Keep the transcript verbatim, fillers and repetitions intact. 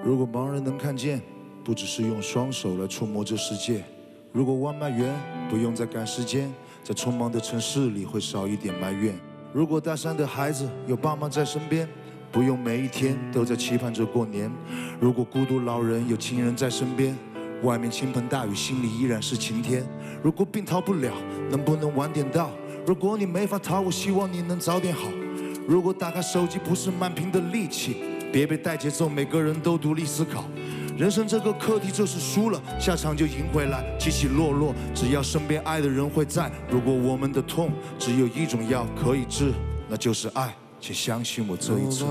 如果盲人能看见，不只是用双手来触摸这世界；如果外卖员不用再赶时间，在匆忙的城市里会少一点埋怨；如果大山的孩子有爸妈在身边，不用每一天都在期盼着过年；如果孤独老人有亲人在身边，外面倾盆大雨，心里依然是晴天；如果病逃不了，能不能晚点到？如果你没法逃，我希望你能早点好。如果打开手机不是满屏的戾气，别被带节奏，每个人都独立思考。人生这个课题就是输了，下场就赢回来，起起落落，只要身边爱的人会在。如果我们的痛只有一种药可以治，那就是爱，请相信我这一次。